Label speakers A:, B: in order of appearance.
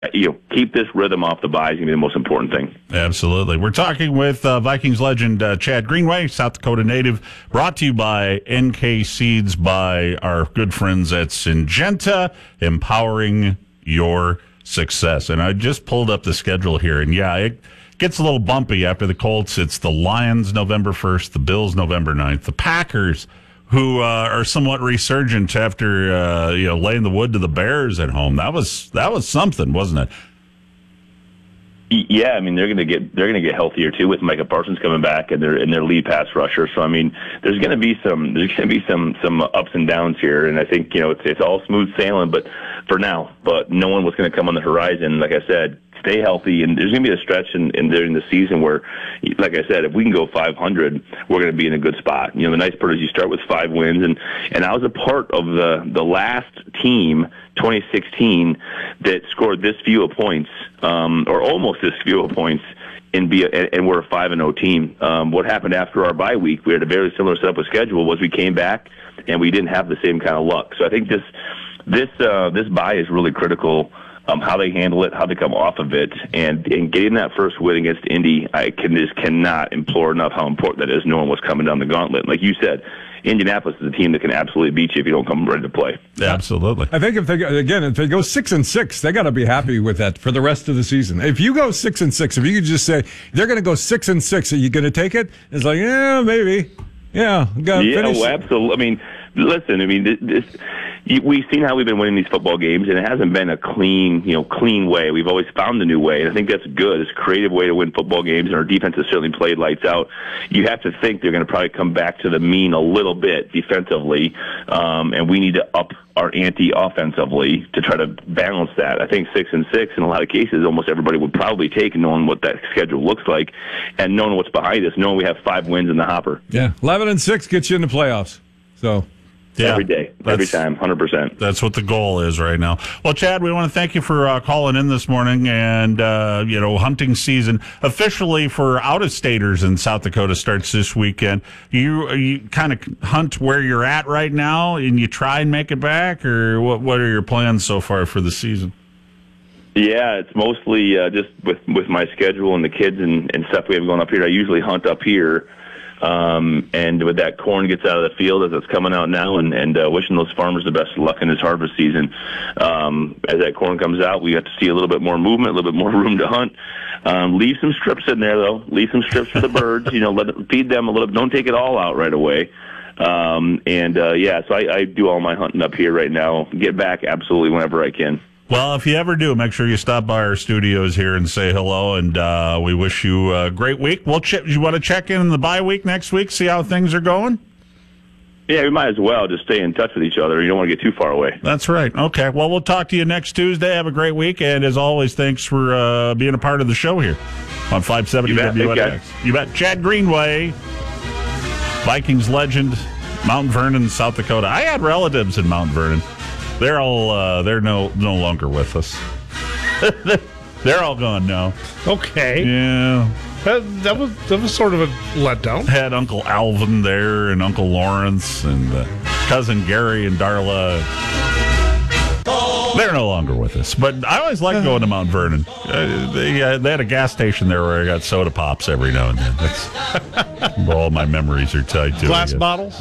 A: keep this rhythm off the bye is going to be the most important thing.
B: Absolutely. We're talking with Vikings legend Chad Greenway, South Dakota native, brought to you by NK Seeds, by our good friends at Syngenta, empowering your success. And I just pulled up the schedule here, and it gets a little bumpy after the Colts. It's the Lions November 1st, the Bills November 9th, the Packers, who are somewhat resurgent after laying the wood to the Bears at home. That was something, wasn't it?
A: Yeah, I mean they're going to get healthier too with Micah Parsons coming back and their lead pass rusher. So I mean there's going to be some ups and downs here, and I think it's all smooth sailing, but for now. But no one was going to come on the horizon. Like I said, stay healthy, and there's going to be a stretch in during the season where, like I said, if we can go 500, we're going to be in a good spot. The nice part is you start with 5 wins, and I was a part of the last team, 2016, that scored this few of points, or almost this few of points, and we're a 5-0 team. What happened after our bye week? We had a very similar setup of schedule. Was we came back and we didn't have the same kind of luck. So I think this bye is really critical. How they handle it, how they come off of it, and getting that first win against Indy, I cannot implore enough how important that is, knowing what's coming down the gauntlet. Like you said, Indianapolis is a team that can absolutely beat you if you don't come ready to play.
B: Absolutely.
C: I think if they go 6-6, they got to be happy with that for the rest of the season. If you go 6-6, if you could just say they're going to go 6-6, are you going to take it? It's like, yeah, maybe. Yeah, finish.
A: Well, absolutely. I mean, listen. I mean, we've seen how we've been winning these football games, and it hasn't been a clean way. We've always found a new way, and I think that's good. It's a creative way to win football games, and our defense has certainly played lights out. You have to think they're going to probably come back to the mean a little bit defensively, and we need to up our ante offensively to try to balance that. I think 6-6 in a lot of cases, almost everybody would probably take, knowing what that schedule looks like, and knowing what's behind us, knowing we have 5 wins in the hopper.
C: Yeah, 11-6 gets you in the playoffs. So.
B: Yeah,
A: every day, every time, 100%.
B: That's what the goal is right now. Well, Chad, we want to thank you for calling in this morning. And, hunting season officially for out-of-staters in South Dakota starts this weekend. You kind of hunt where you're at right now, and you try and make it back? Or what are your plans so far for the season?
A: Yeah, it's mostly just with my schedule and the kids and stuff we have going up here. I usually hunt up here. And with that corn gets out of the field as it's coming out now, and wishing those farmers the best of luck in this harvest season. As that corn comes out, we have to see a little bit more movement, a little bit more room to hunt. Leave some strips in there, though. Leave some strips for the birds. Feed them a little. Don't take it all out right away. So I do all my hunting up here right now. Get back absolutely whenever I can.
B: Well, if you ever do, make sure you stop by our studios here and say hello, and we wish you a great week. You want to check in the bye week next week, see how things are going?
A: Yeah, we might as well just stay in touch with each other. You don't want to get too far away.
B: That's right. Okay, well, we'll talk to you next Tuesday. Have a great week, and as always, thanks for being a part of the show here on 570 WNX. You bet. Chad Greenway, Vikings legend, Mount Vernon, South Dakota. I had relatives in Mount Vernon. They're no longer with us. They're all gone now.
D: Okay.
B: Yeah.
D: That was sort of a letdown.
B: Had Uncle Alvin there, and Uncle Lawrence, and cousin Gary and Darla. They're no longer with us. But I always liked going to Mount Vernon. They had a gas station there where I got soda pops every now and then. That's all my memories are tied to.
D: Glass bottles?